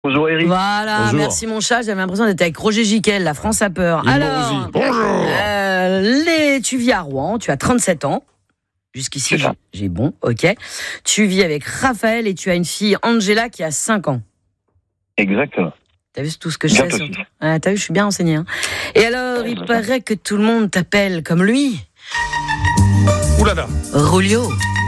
Bonjour Eric. Voilà, Bonjour. merci mon chat, j'avais l'impression d'être avec Roger Giquel, la France a peur. Alors, bonjour. tu vis à Rouen, tu as 37 ans. Jusqu'ici, j'ai bon, ok. Tu vis avec Raphaël et tu as une fille, Angela, qui a 5 ans. Exactement. T'as vu tout ce que je sais sur toi? T'as vu, je suis bien renseignée. Hein. Et alors, il paraît que tout le monde t'appelle comme lui. Oulala. Rulio.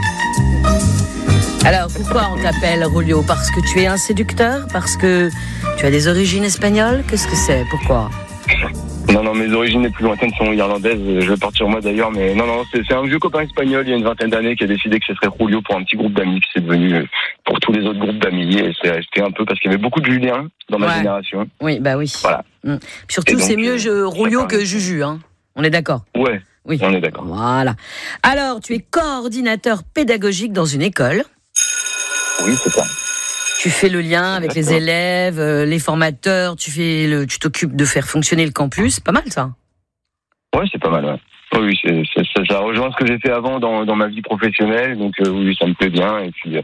Alors, pourquoi on t'appelle Rulio? Parce que tu es un séducteur? Parce que tu as des origines espagnoles? Qu'est-ce que c'est? Pourquoi? Non, mes origines les plus lointaines sont irlandaises. Je vais partir moi d'ailleurs, mais non, c'est un vieux copain espagnol il y a une vingtaine d'années qui a décidé que ce serait Rulio pour un petit groupe d'amis, qui c'est devenu pour tous les autres groupes d'amis. Et c'est resté un peu parce qu'il y avait beaucoup de Julien dans ma génération. Oui, bah oui. Voilà. Surtout, donc, c'est mieux Rulio que Juju, hein. On est d'accord? Ouais, oui, on est d'accord. Voilà. Alors, tu es coordinateur pédagogique dans une école. Oui, c'est ça. Tu fais le lien avec les élèves, les formateurs, tu t'occupes de faire fonctionner le campus. Pas mal, ça. Ouais, c'est pas mal, ouais. Oui, ça rejoint ce que j'ai fait avant dans ma vie professionnelle, donc oui, ça me plaît bien. Et puis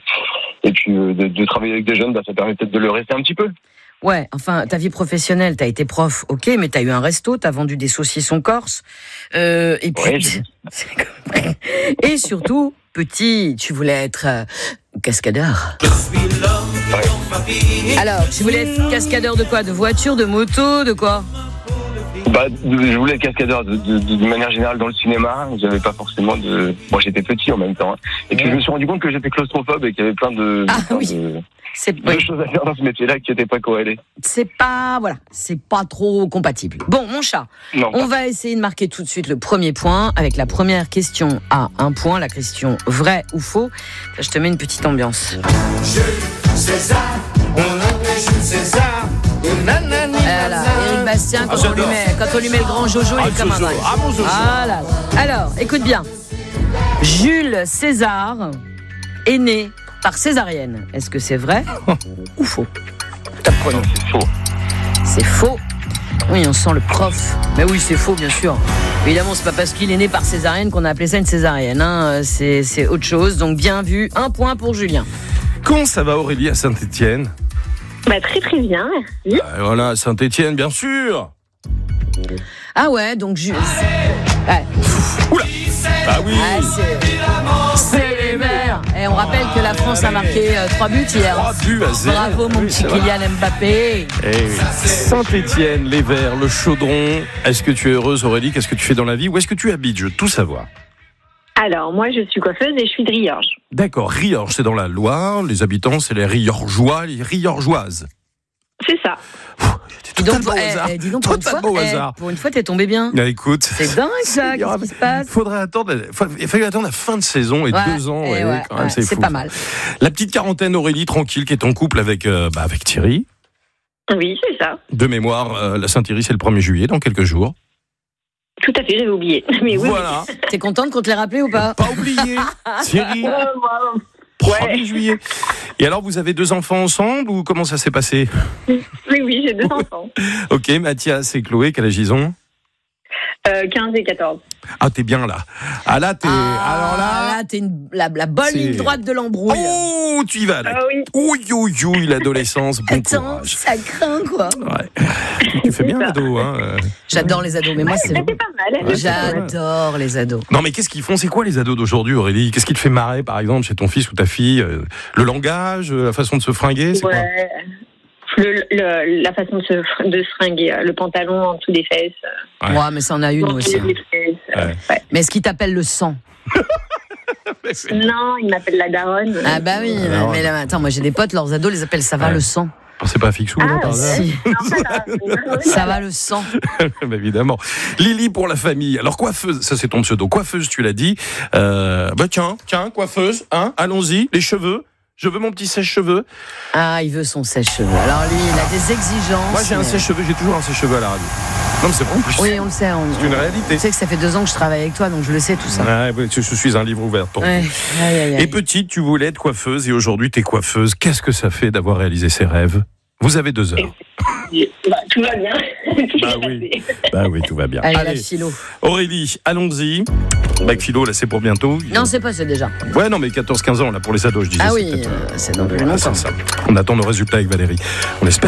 de travailler avec des jeunes, ça permet peut-être de le rester un petit peu. Ouais, enfin, ta vie professionnelle, t'as été prof, ok, mais t'as eu un resto, t'as vendu des saucissons corse, et puis... Ouais, et surtout, petit, tu voulais être cascadeur. Ouais. Alors, tu voulais être cascadeur de quoi? De voiture, de moto, de quoi? Je voulais être cascadeur de manière générale dans le cinéma. J'avais pas forcément de... Moi, j'étais petit en même temps. Hein. Et puis, je me suis rendu compte que j'étais claustrophobe et qu'il y avait plein de... de choses à faire dans ce métier-là qui n'étaient pas corrélées. C'est pas trop compatible. Bon, mon chat, on va essayer de marquer tout de suite le premier point avec la première question à 1 point, la question vrai ou faux. Là, je te mets une petite ambiance. Jules César, on l'appelle Jules César. Voilà, Éric Bastien, quand on lui met le grand Jojo, il est comme un dingue. Voilà. Alors, écoute bien. Jules César est né par césarienne. Est-ce que c'est vrai ou faux? Top chrono. C'est faux. C'est faux. Oui, on sent le prof. Mais oui, c'est faux, bien sûr. Évidemment, c'est pas parce qu'il est né par césarienne qu'on a appelé ça une césarienne. Hein. C'est autre chose. Donc, bien vu. 1 point pour Julien. Comment ça va, Aurélie, à Saint-Étienne? Très très bien, merci. Voilà, Saint-Étienne, bien sûr. Ah ouais, donc ouais. Oula. Ah oui. C'est les Verts. Et on rappelle que la France a marqué 3 buts hier. 3 buts à 0. Bravo mon petit Kylian Mbappé. Saint-Étienne, les Verts, le Chaudron. Est-ce que tu es heureuse, Aurélie? Qu'est-ce que tu fais dans la vie? Où est-ce que tu habites? Je veux tout savoir. Alors, moi, je suis coiffeuse et je suis de Riorges. D'accord, Riorges, c'est dans la Loire. Les habitants, c'est les Riorgeois, les Riorgeoises. C'est ça. Dis donc, pour une fois, t'es tombé bien. Écoute, c'est dingue ça, qu'est-ce qui se passe? Il fallait attendre la fin de saison et 2 ans. Quand même, c'est fou, pas mal. La petite quarantaine, Aurélie, tranquille, qui est en couple avec Thierry. Oui, c'est ça. De mémoire, la Saint-Thierry, c'est le 1er juillet, dans quelques jours. Tout à fait, j'avais oublié. Mais oui. Voilà. T'es contente qu'on te l'ait rappelé ou pas? Pas oublié, Thierry. 1er juillet. Et alors, vous avez 2 enfants ensemble ou comment ça s'est passé? Oui, j'ai 2 enfants. Ok, Mathias et Chloé, quel âge ils ont? 15 et 14. Ah, t'es bien là. Ah là, t'es... alors là, t'es la bonne ligne droite de l'embrouille. Oh, tu y vas là. Ah oui. Ouh, l'adolescence, bon courage. Ça craint quoi. Ouais. Tu fais bien l'ado, hein. J'adore les ados, mais moi c'est... C'était pas mal. J'adore les ados. Non mais qu'est-ce qu'ils font? C'est quoi les ados d'aujourd'hui, Aurélie? Qu'est-ce qui te fait marrer, par exemple, chez ton fils ou ta fille? Le langage, la façon de se fringuer, c'est quoi? La façon de se fringuer, le pantalon en dessous des fesses. Ouais, mais ça en a une aussi. Mais est-ce qu'il t'appelle le sang? Non, il m'appelle la daronne. Ah bah oui, mais là, attends, moi j'ai des potes, leurs ados les appellent ça va le sang. C'est pas Fixou, non, par hasard? Si. Ça va le sang. Évidemment. Lily pour la famille. Alors coiffeuse, ça c'est ton pseudo. Coiffeuse, tu l'as dit. Tiens, coiffeuse, hein, allons-y, les cheveux. Je veux mon petit sèche-cheveux. Ah, il veut son sèche-cheveux. Alors lui, il a des exigences. Moi j'ai un sèche-cheveux, j'ai toujours un sèche-cheveux à la radio. Non mais c'est bon. Oui, on le sait. C'est une réalité. Tu sais que ça fait 2 ans que je travaille avec toi, donc je le sais tout ça. Ouais, je suis un livre ouvert pour vous. Et petite, tu voulais être coiffeuse et aujourd'hui t'es coiffeuse. Qu'est-ce que ça fait d'avoir réalisé ses rêves? Vous avez 2 heures. Tout va bien. Bah oui, tout va bien. Allez, la philo. Aurélie, allons-y. Bac philo, là, c'est pour bientôt. Non, c'est passé déjà. Ouais, non, mais 14-15 ans, là, pour les ados, je disais. Ah oui, c'est dans plus longtemps. On attend nos résultats avec Valérie. On espère.